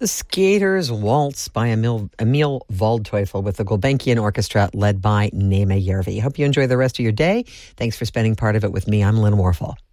The Skater's Waltz by Emil Waldteufel with the Gulbenkian Orchestra led by Nema Järvi. Hope you enjoy the rest of your day. Thanks for spending part of it with me. I'm Lynn Warfel.